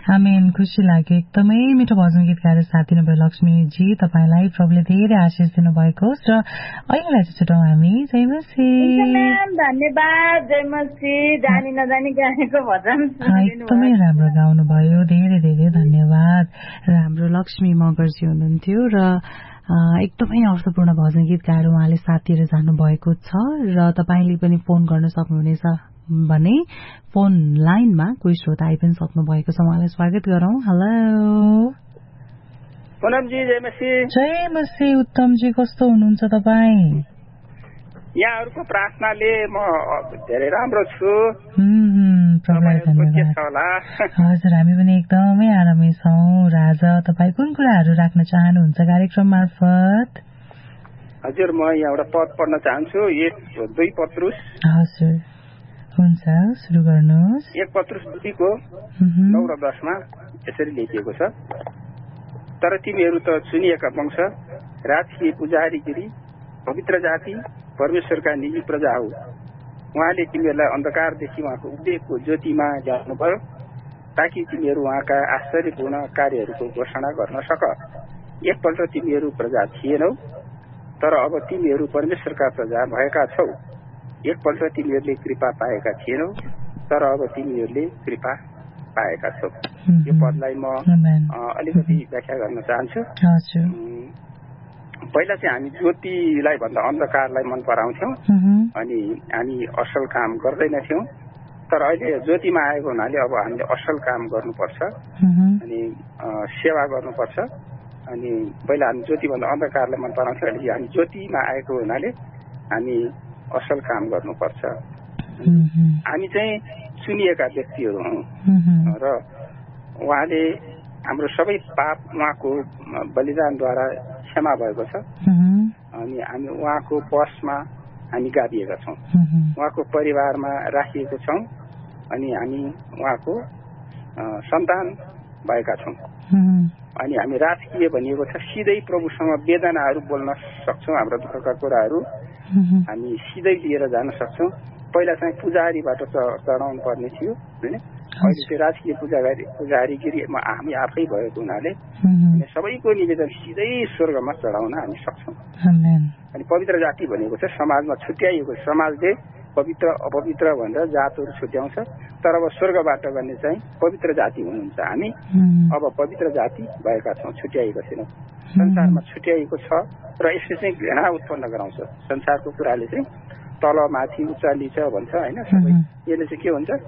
आमेन। खुसी लाग्यो। एकदमै मिठो भजन गीत गाएर साथ दिनुभयो लक्ष्मीजी। तपाईलाई प्रभुले धेरै आशिष दिनुभएको र अहिलेलाई चाहिँ छुटाउँ हामी। जय मसीह। धन्यवाद। जय मसीह। जानी नजानी गाएको भजन एकदमै राम्रो गाउनुभयो। धेरै धेरै धन्यवाद। र हाम्रो लक्ष्मी मगरजी हुनुहुन्थ्यो र एकदमै अर्थपूर्ण भजन गीत गाएर उहाँले साथ दिएर जानुभएको छ र तपाईले पनि फोन गर्न सक्नुहुनेछ भने फोन लाइनमा कोही श्रोता आइ पनि सक्नु भएको छ। उहाँलाई स्वागत गरौँ। हेलो पुनमजी। जय मसीह। जय मसीह। उत्तमजी कस्तो हुनुहुन्छ तपाईँ? यहाँहरूको प्रार्थनाले म धेरै राम्रो छु। हजुर हामी पनि एकदमै आरामै छौँ। राजा तपाईँ कुन कुराहरू राख्न चाहनुहुन्छ कार्यक्रम मार्फत? हजुर म यहाँ एउटा पद पढ्न चाहन्छु। 2 पत्रुस। हजुर हुन्छ सुरु गर्नुहोस्। 1 पत्रुस 2 9 र 10 मा यसरी लेखिएको छ। तर तिमीहरू त चुनिएका वंश, राजकीय पुजारीगिरी, पवित्र जाति, परमेश्वरका निजी प्रजा हो। उहाँले तिमीहरूलाई अन्धकारदेखि उहाँको उदयको ज्योतिमा ल्याउनुभयो ताकि तिमीहरू उहाँका आश्चर्यपूर्ण कार्यहरूको घोषणा गर्न सक। एकपल्ट तिमीहरू प्रजा थिएनौ तर अब तिमीहरू परमेश्वरका प्रजा भएका छौ। एकपल्ट तिमीहरूले कृपा पाएका थिएनौ तर अब तिमीहरूले कृपा पाएका छौ। यो पदलाई म अलिकति व्याख्या गर्न चाहन्छु। पहिला चाहिँ हामी ज्योतिलाई भन्दा अन्धकारलाई मन पराउँथ्यौं अनि हामी असल काम गर्दैनथ्यौं। तर अहिले ज्योतिमा आएको हुनाले अब हामीले असल काम गर्नुपर्छ अनि सेवा गर्नुपर्छ। अनि पहिला हामी ज्योतिभन्दा अन्धकारलाई मन पराउँथ्यौं। अहिले हामी ज्योतिमा आएको हुनाले हामी असल काम गर्नुपर्छ। हामी चाहिँ चुनिएका व्यक्तिहरू हौं र उहाँले हाम्रो सबै पाप उहाँको बलिदानद्वारा क्षमा भएको छ अनि हामी उहाँको बसमा हामी गाभिएका छौं। उहाँको परिवारमा राखिएको छौं अनि हामी उहाँको सन्तान भएका छौं। अनि हामी राजकीय भनिएको छ सिधै प्रभुसँग वेदनाहरू बोल्न सक्छौं। हाम्रो दुःखका कुराहरू हामी सिधै लिएर जान सक्छौं। पहिला चाहिँ पुजारीबाट चढाउनु पर्ने थियो हैन। अहिले चाहिँ राजकीय पुजारीगिरीमा हामी आफै भएको हुनाले सबैको निवेदन सिधै स्वर्गमा चढाउन हामी सक्छौं। अनि पवित्र जाति भनेको चाहिँ समाजमा छुट्याइएको। समाजले पवित्र अपवित्र भनेर जातहरू छुट्याउँछ तर अब स्वर्गबाट गर्ने चाहिँ पवित्र जाति हुनुहुन्छ। हामी अब पवित्र जाति भएका छौं, छुट्याइएको छैनौं। संसारमा छुट्याइएको छ र यसले चाहिँ घृणा उत्पन्न गराउँछ। संसारको कुराले चाहिँ तल माथि उच्च निच भन्छ हैन। सबै यसले चाहिँ के हुन्छ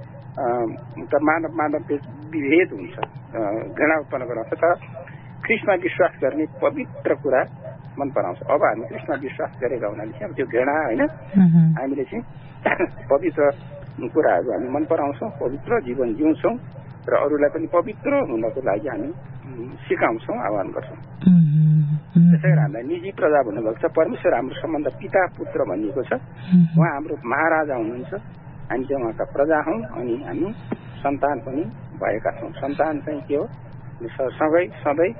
मानव विभेद हुन्छ, घृणा उत्पन्न गराउँछ। तर कृष्णमा विश्वास गर्ने पवित्र कुरा मन पराउँछ। अब हामी कृष्णमा विश्वास गरेका हुनाले चाहिँ त्यो घृणा हैन हामीले चाहिँ पवित्र कुराहरू हामी मन पराउँछौँ, पवित्र जीवन जिउँछौँ र अरूलाई पनि पवित्र हुनको लागि हामी सिकाउँछौँ, आह्वान गर्छौँ। त्यसैगरी हामीलाई निजी प्रजा भन्नुभएको छ। परमेश्वर हाम्रो सम्बन्ध पिता पुत्र भनिएको छ। उहाँ हाम्रो महाराजा हुनुहुन्छ। हामी चाहिँ उहाँका प्रजा हौं अनि हामी सन्तान पनि भएका छौं। सन्तान चाहिँ के हो? सँगै सधैँ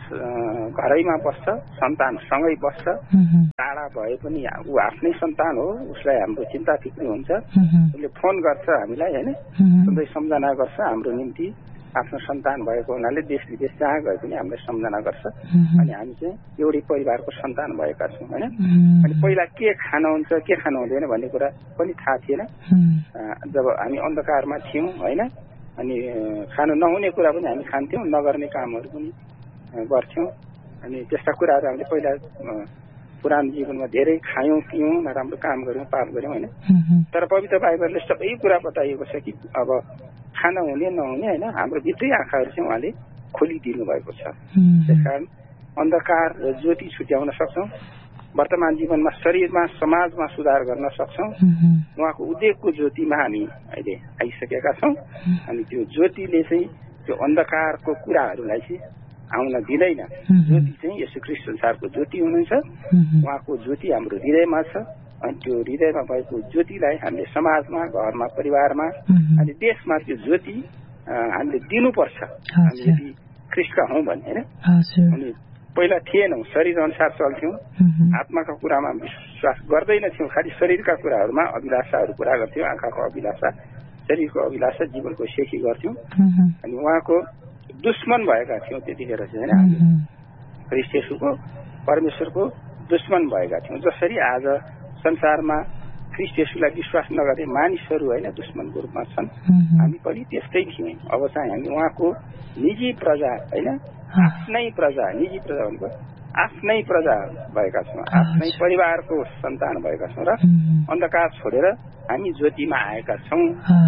घरैमा बस्छ, सन्तान सँगै बस्छ। टाढा भए पनि ऊ आफ्नै सन्तान हो, उसलाई हाम्रो चिन्ता फिक्री हुन्छ। उसले फोन गर्छ हामीलाई हैन, सधैँ सम्झना गर्छ हाम्रो निम्ति। आफ्नो सन्तान भएको हुनाले देश विदेश जहाँ गए पनि हामीलाई सम्झना गर्छ। अनि हामी चाहिँ एउटै परिवारको सन्तान भएका छौँ हैन। अनि पहिला के खानु हुन्छ के खानु हुँदैन भन्ने कुरा पनि थाहा थिएन जब हामी अन्धकारमा थियौं हैन। अनि खानु नहुने कुरा पनि हामी खान्थ्यौं, नगर्ने कामहरू पनि गर्थ्यौं। अनि त्यस्ता कुराहरू हामीले पहिला पुरानो जीवनमा धेरै खायौं पियौं, नराम्रो काम गर्यौं, पाप गर्यौं हैन। तर पवित्र बाइबलले सबै कुरा बताइएको छ कि अब खान हुने नहुने हैन, हाम्रो भित्रै आँखाहरू चाहिँ उहाँले खोलिदिनु भएको छ। त्यसकारण अन्धकार र ज्योति छुट्याउन सक्छौं। वर्तमान जीवनमा शरीरमा समाजमा सुधार गर्न सक्छौं। उहाँको उदयको ज्योतिमा हामी अहिले आइसकेका छौं। अनि त्यो ज्योतिले चाहिँ त्यो अन्धकारको कुराहरूलाई चाहिँ आउन दिँदैन। ज्योति चाहिँ यसो ख्रीष्ट संसारको ज्योति हुनुहुन्छ। उहाँको ज्योति हाम्रो हृदयमा छ अनि त्यो हृदयमा भएको ज्योतिलाई हामीले समाजमा, घरमा, परिवारमा अनि देशमा त्यो ज्योति हामीले दिनुपर्छ। हामी यदि ख्रीष्टका हौं भने हैन। अनि पहिला थिएनौं, शरीर अनुसार चल्थ्यौं, आत्माका कुरामा विश्वास गर्दैनथ्यौं, खालि शरीरका कुराहरूमा अभिलाषाहरू पूरा गर्थ्यौं। आँखाको अभिलाषा, शरीरको अभिलाषा, जीवनको सेखी गर्थ्यौं। अनि उहाँको दुश्मन भएका थियौँ त्यतिखेर चाहिँ होइन हामी ख्रीष्ट येशूको परमेश्वरको दुश्मन भएका थियौँ। जसरी आज संसारमा ख्रीष्ट येशूलाई विश्वास नगर्ने मानिसहरू होइन दुश्मनको रूपमा छन्, हामी पनि त्यस्तै थियौँ। अब चाहिँ हामी उहाँको निजी प्रजा होइन, आफ्नै प्रजा, निजी प्रजा भनेको आफ्नै प्रजा भएका छौँ, आफ्नै परिवारको सन्तान भएका छौँ र अन्धकार छोडेर हामी ज्योतिमा आएका छौँ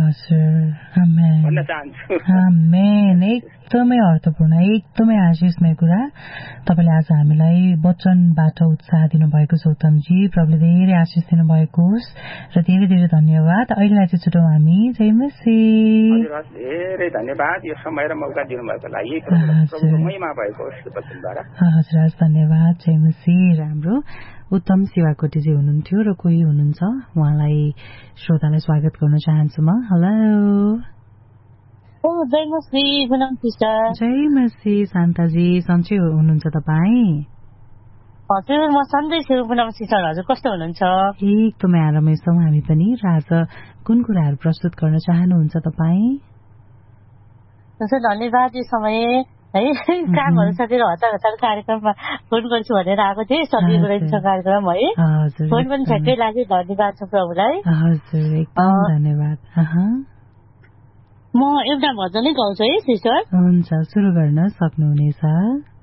भन्न चाहन्छु। एकदमै अर्थपूर्ण, एकदमै आशिषमय कुरा तपाईँले आज हामीलाई वचनबाट उत्साह दिनुभएको छ उत्तमजी। प्रभुले धेरै आशिष दिनुभएको होस् र धेरै धेरै धन्यवाद। अहिलेलाई चाहिँ छुटौँ हामी। जय मसीह। धेरै धन्यवाद यो समय र मौका दिनुभएको लागि, प्रभुको महिमा भएको होस् वचनद्वारा। हजुर धन्यवाद। जय मसीह। राम्रो उत्तम शिवाकोटीजी हुनुहुन्थ्यो र कोही हुनुहुन्छ उहाँलाई श्रोतालाई स्वागत गर्न चाहन्छु म। हेलो। जय मसीह पुनम सिस्टर। जय मसीह शान्ताजी, सन्चै हुनुहुन्छ तपाईँ? हजुर म सन्चै छु पुनम सिस्टर। हजुर कस्तो हुनुहुन्छ? एकदमै आरामै छौँ हामी पनि। र आज कुन कुराहरू प्रस्तुत गर्न चाहनुहुन्छ तपाईँ? हजुर धन्यवाद। यो समय है कामहरू सकेर हतार हतार कार्यक्रममा फोन गर्छु भनेर आएको थिएँ। सजिलो रहेछ कार्यक्रम है, फोन पनि ठ्याक्कै लाग्यो। धन्यवाद छ प्रभुलाई। हजुर एकदम धन्यवाद। म एउटा भजनै गाउँछु है सिस्टर। हुन्छ, सुरु गर्न सक्नुहुनेछ।